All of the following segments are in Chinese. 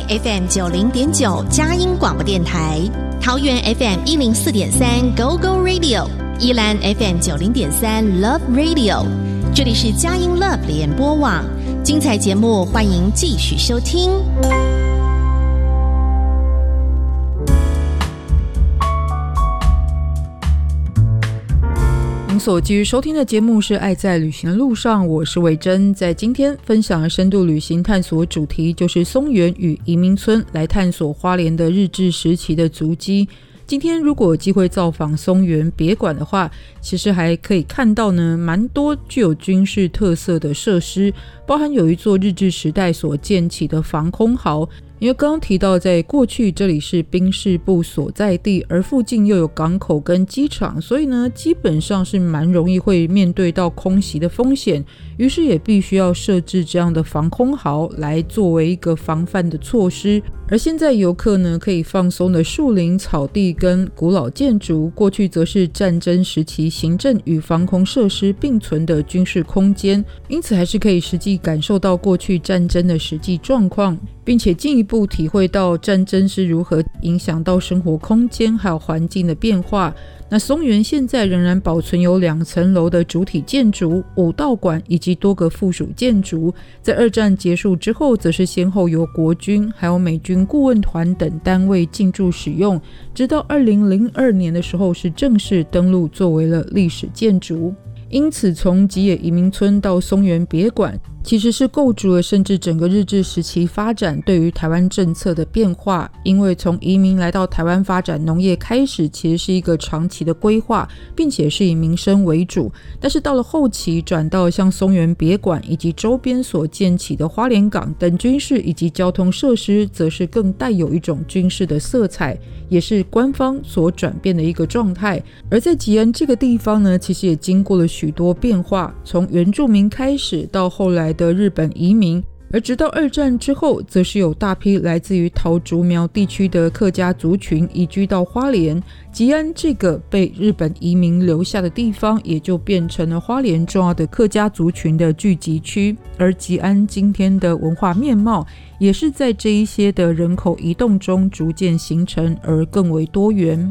FM 90.9佳音广播电台，桃园 FM 104.3 Go Go Radio， 宜兰 FM 90.3 Love Radio。这里是佳音 Love 联播网，精彩节目欢迎继续收听。 您所继续收听的节目是《爱在旅行的路上》，我是维珍。在今天分享的深度旅行探索主题就是松原与移民村，来探索花莲的日治时期的足迹。今天如果有机会造访松原别馆的话，其实还可以看到呢蛮多具有军事特色的设施，包含有一座日治时代所建起的防空壕。因为刚刚提到在过去这里是兵事部所在地，而附近又有港口跟机场，所以呢基本上是蛮容易会面对到空袭的风险，于是也必须要设置这样的防空壕来作为一个防范的措施。而现在游客呢可以放松的树林、草地跟古老建筑，过去则是战争时期行政与防空设施并存的军事空间，因此还是可以实际感受到过去战争的实际状况，并且进一步体会到战争是如何影响到生活空间还有环境的变化。那松原现在仍然保存有2层楼的主体建筑、武道馆以及多个附属建筑，在二战结束之后则是先后由国军还有美军顾问团等单位进驻使用，直到2002年的时候是正式登录作为了历史建筑。因此从吉野移民村到松原别馆其实是构筑了甚至整个日治时期发展对于台湾政策的变化。因为从移民来到台湾发展农业开始，其实是一个长期的规划，并且是以民生为主，但是到了后期转到像松原别馆以及周边所建起的花莲港等军事以及交通设施，则是更带有一种军事的色彩，也是官方所转变的一个状态。而在吉安这个地方呢，其实也经过了许多变化，从原住民开始到后来的日本移民，而直到二战之后，则是有大批来自于桃竹苗地区的客家族群移居到花莲。吉安这个被日本移民留下的地方，也就变成了花莲重要的客家族群的聚集区。而吉安今天的文化面貌，也是在这一些的人口移动中逐渐形成，而更为多元。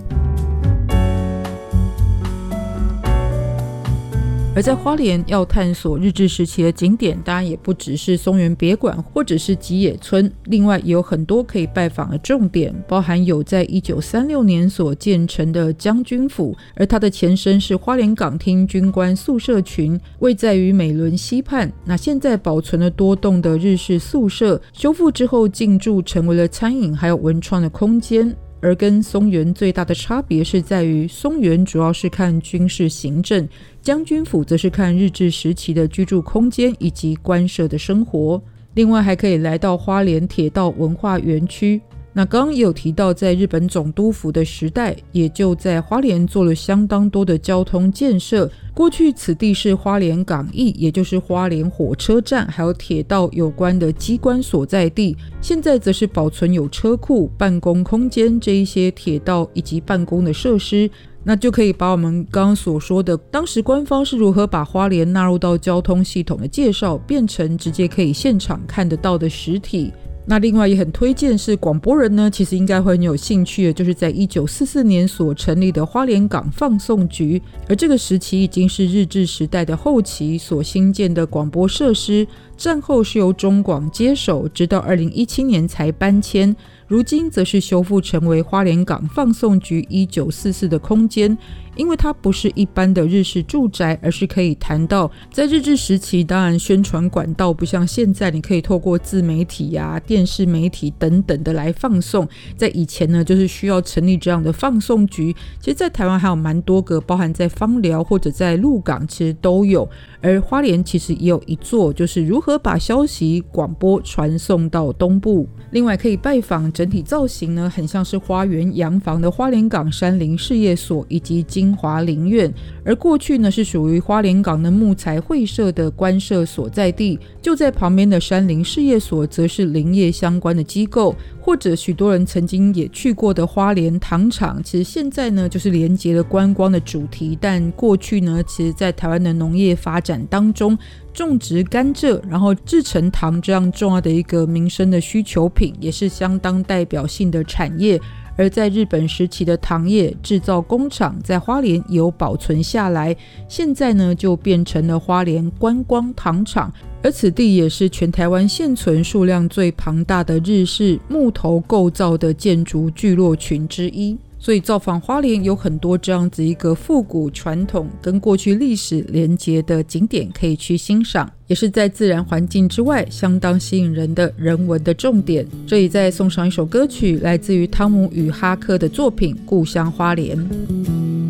而在花莲要探索日治时期的景点，当然也不只是松原别馆或者是吉野村，另外也有很多可以拜访的重点，包含有在1936年所建成的将军府，而它的前身是花莲港厅军官宿舍群，位在于美仑西畔。那现在保存了多栋的日式宿舍，修复之后进驻成为了餐饮还有文创的空间。而跟松原最大的差别是在于，松原主要是看军事行政，将军府则是看日治时期的居住空间以及官舍的生活。另外还可以来到花莲铁道文化园区。那刚刚也有提到，在日本总督府的时代，也就在花莲做了相当多的交通建设。过去此地是花莲港驿，也就是花莲火车站还有铁道有关的机关所在地，现在则是保存有车库、办公空间这一些铁道以及办公的设施。那就可以把我们刚刚所说的当时官方是如何把花莲纳入到交通系统的介绍，变成直接可以现场看得到的实体。那另外也很推荐是广播人呢，其实应该会很有兴趣的，就是在1944年所成立的花莲港放送局，而这个时期已经是日治时代的后期所兴建的广播设施，战后是由中广接手，直到2017年才搬迁，如今则是修复成为花莲港放送局1944的空间。因为它不是一般的日式住宅，而是可以谈到在日治时期，当然宣传管道不像现在你可以透过自媒体啊、电视媒体等等的来放送，在以前呢就是需要成立这样的放送局。其实在台湾还有蛮多个，包含在枋寮或者在鹿港其实都有，而花莲其实也有一座，就是如何把消息广播传送到东部。另外可以拜访整体造型呢很像是花园洋房的花莲港山林事业所以及金华林苑，而过去呢是属于花莲港的木材会社的官舍所在地，就在旁边的山林事业所则是林业相关的机构， 或者许多人曾经也去过的花莲糖厂，其实现在呢就是连结了观光的主题，但过去呢其实在台湾的农业发展当中，种植甘蔗然后制成糖这样重要的一个民生的需求品，也是相当代表性的产业。而在日本时期的糖业制造工厂在花莲也有保存下来，现在呢就变成了花莲观光糖厂，而此地也是全台湾现存数量最庞大的日式木头构造的建筑聚落群之一。所以造访花莲有很多这样子一个复古传统跟过去历史连结的景点可以去欣赏，也是在自然环境之外相当吸引人的人文的重点。这里再送上一首歌曲，来自于汤姆与哈克的作品《故乡花莲》。